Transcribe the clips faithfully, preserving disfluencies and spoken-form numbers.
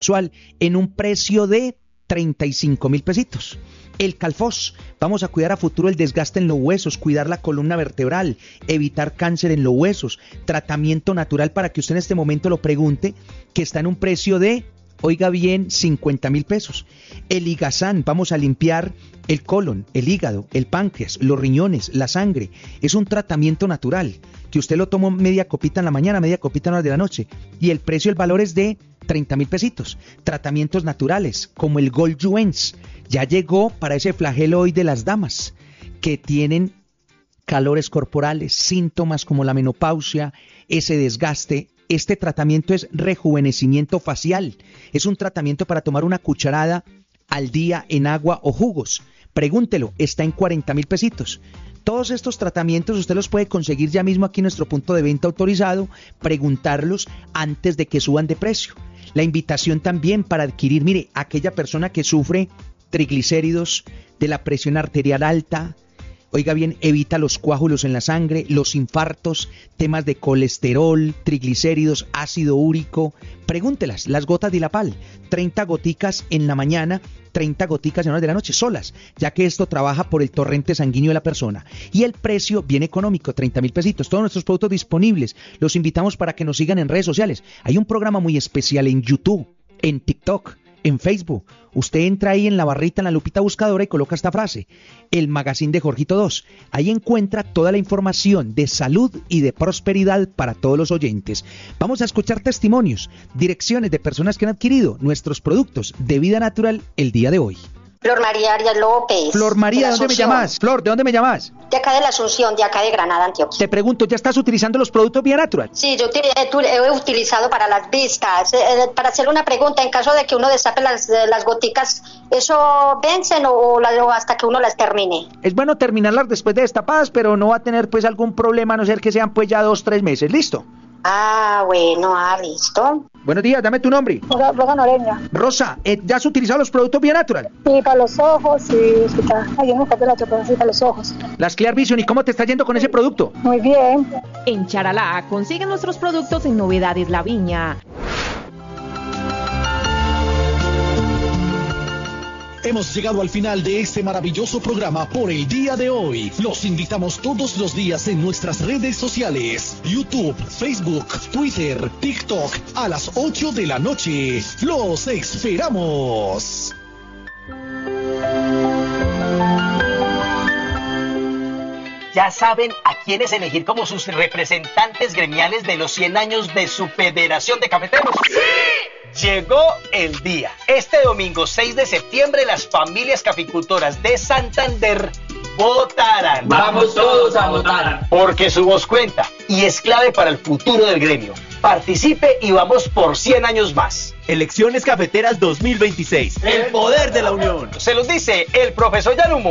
sexual en un precio de treinta y cinco mil pesitos. El Calfos, vamos a cuidar a futuro el desgaste en los huesos, cuidar la columna vertebral, evitar cáncer en los huesos, tratamiento natural para que usted en este momento lo pregunte, que está en un precio de, oiga bien, cincuenta mil pesos. El Ligazán, vamos a limpiar el colon, el hígado, el páncreas, los riñones, la sangre. Es un tratamiento natural, que usted lo tomó media copita en la mañana, media copita en la hora de la noche. Y el precio, el valor es de treinta mil pesitos. Tratamientos naturales, como el Gold Juens, ya llegó para ese flagelo hoy de las damas, que tienen calores corporales, síntomas como la menopausia, ese desgaste. Este tratamiento es rejuvenecimiento facial. Es un tratamiento para tomar una cucharada al día en agua o jugos. Pregúntelo, está en cuarenta mil pesitos. Todos estos tratamientos usted los puede conseguir ya mismo aquí en nuestro punto de venta autorizado, preguntarlos antes de que suban de precio. La invitación también para adquirir, mire, aquella persona que sufre triglicéridos, de la presión arterial alta, oiga bien, evita los coágulos en la sangre, los infartos, temas de colesterol, triglicéridos, ácido úrico. Pregúntelas, las gotas de Dilapal, treinta goticas en la mañana, treinta goticas en horas de la noche, solas, ya que esto trabaja por el torrente sanguíneo de la persona. Y el precio bien económico, treinta mil pesitos. Todos nuestros productos disponibles. Los invitamos para que nos sigan en redes sociales. Hay un programa muy especial en YouTube, en TikTok, en Facebook. Usted entra ahí en la barrita, en la lupita buscadora y coloca esta frase, el magazine de Jorgito dos. Ahí encuentra toda la información de salud y de prosperidad para todos los oyentes. Vamos a escuchar testimonios, direcciones de personas que han adquirido nuestros productos de vida natural el día de hoy. Flor María Arias López. Flor María, ¿de dónde me llamas? Flor, ¿de dónde me llamas? De acá de la Asunción, de acá de Granada, Antioquia. Te pregunto, ¿ya estás utilizando los productos Vía Natural? Sí, yo he utilizado para las vistas. Eh, para hacerle una pregunta, en caso de que uno destape las, las goticas, ¿eso vencen o, o hasta que uno las termine? Es bueno terminarlas después de destapadas, pero no va a tener pues algún problema, a no ser que sean pues ya dos, tres meses. ¿Listo? Ah, bueno, ah, listo. Buenos días, dame tu nombre. Rosa Noreña. Rosa, ¿eh, ¿ya has utilizado los productos Vía Natural? Sí, para los ojos, sí, escucha. Ay, yo nunca te la he hecho, pero sí para los ojos. Las Clear Vision, ¿y cómo te está yendo con ese producto? Muy bien. En Charalá consiguen nuestros productos en Novedades La Viña. Hemos llegado al final de este maravilloso programa por el día de hoy. Los invitamos todos los días en nuestras redes sociales: YouTube, Facebook, Twitter, TikTok, a las ocho de la noche. ¡Los esperamos! Ya saben a quiénes elegir como sus representantes gremiales de los cien años de su Federación de Cafeteros. ¡Sí! Llegó el día. Este domingo seis de septiembre las familias caficultoras de Santander votarán. Vamos todos a votar. Porque su voz cuenta y es clave para el futuro del gremio. Participe y vamos por cien años más. Elecciones Cafeteras dos mil veintiséis. El poder de la unión. Se los dice el profesor Yanumo.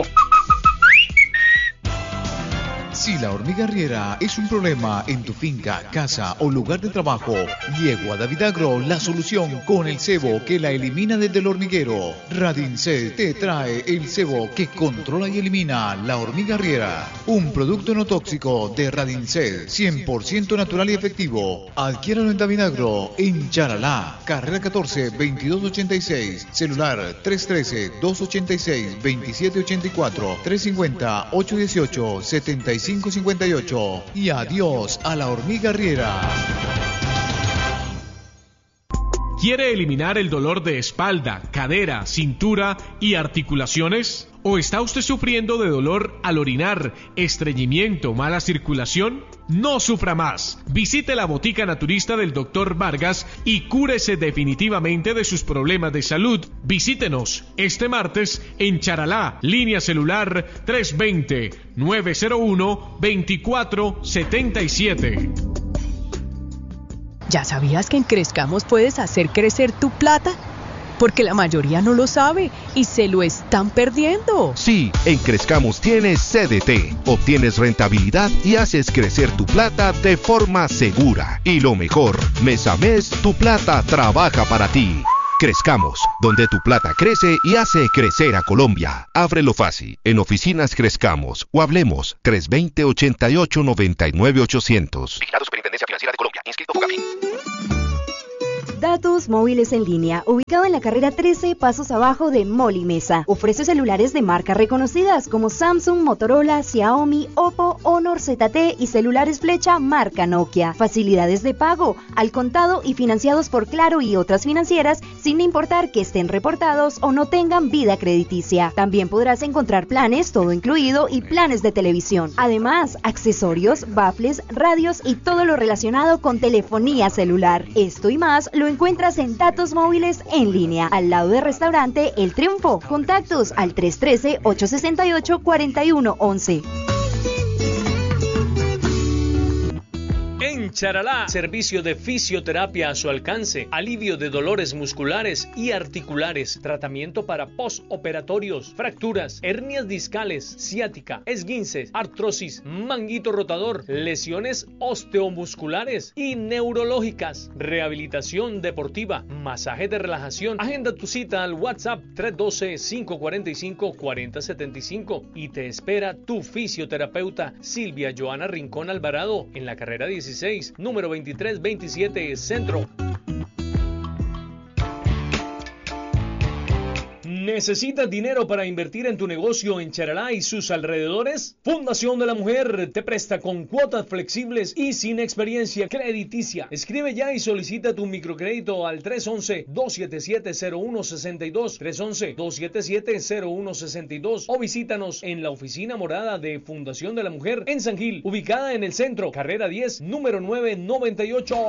Si la hormiga arriera es un problema en tu finca, casa o lugar de trabajo, llegó a David Agro la solución con el cebo que la elimina desde el hormiguero. Radincel te trae el cebo que controla y elimina la hormiga arriera. Un producto no tóxico de Radincel, cien por ciento natural y efectivo. Adquiéralo en David Agro, en Charalá, carrera catorce, veintidós ochenta y seis, celular tres uno tres, dos ocho seis, dos siete ocho cuatro, tres cinco cero, ocho uno ocho, siete cinco cinco ocho. Y adiós a la hormiga arriera. ¿Quiere eliminar el dolor de espalda, cadera, cintura y articulaciones? ¿O está usted sufriendo de dolor al orinar, estreñimiento, mala circulación? No sufra más. Visite la botica naturista del doctor Vargas y cúrese definitivamente de sus problemas de salud. Visítenos este martes en Charalá, línea celular tres dos cero, nueve cero uno, dos cuatro siete siete. ¿Ya sabías que en Crezcamos puedes hacer crecer tu plata? Porque la mayoría no lo sabe y se lo están perdiendo. Sí, en Crezcamos tienes C D T, obtienes rentabilidad y haces crecer tu plata de forma segura. Y lo mejor, mes a mes tu plata trabaja para ti. Crezcamos, donde tu plata crece y hace crecer a Colombia. Ábrelo fácil en Oficinas Crezcamos o hablemos tres dos cero, ochenta y ocho, noventa y nueve, ochocientos. Vigilado Superintendencia Financiera de Colombia. Inscrito Fogafín. Datos Móviles en Línea, ubicado en la carrera trece, pasos abajo de Mall y Mesa. Ofrece celulares de marcas reconocidas como Samsung, Motorola, Xiaomi, Oppo, Honor, Z T y celulares flecha marca Nokia. Facilidades de pago, al contado y financiados por Claro y otras financieras, sin importar que estén reportados o no tengan vida crediticia. También podrás encontrar planes, todo incluido, y planes de televisión. Además, accesorios, baffles, radios y todo lo relacionado con telefonía celular. Esto y más lo encuentras en Datos Móviles en Línea, al lado del restaurante El Triunfo. Contactos al tres uno tres, ocho seis ocho, cuatro uno uno uno. En Charalá, servicio de fisioterapia a su alcance, alivio de dolores musculares y articulares, tratamiento para postoperatorios, fracturas, hernias discales, ciática, esguinces, artrosis, manguito rotador, lesiones osteomusculares y neurológicas, rehabilitación deportiva, masaje de relajación. Agenda tu cita al WhatsApp tres uno dos, cinco cuatro cinco, cuatro cero siete cinco y te espera tu fisioterapeuta Silvia Joana Rincón Alvarado en la carrera dieciséis, número veintitrés veintisiete, Centro. ¿Necesitas dinero para invertir en tu negocio en Charalá y sus alrededores? Fundación de la Mujer te presta con cuotas flexibles y sin experiencia crediticia. Escribe ya y solicita tu microcrédito al tres uno uno, dos siete siete, cero uno seis dos, tres uno uno, dos siete siete, cero uno seis dos o visítanos en la oficina morada de Fundación de la Mujer en San Gil, ubicada en el centro, carrera diez, número nueve noventa y ocho.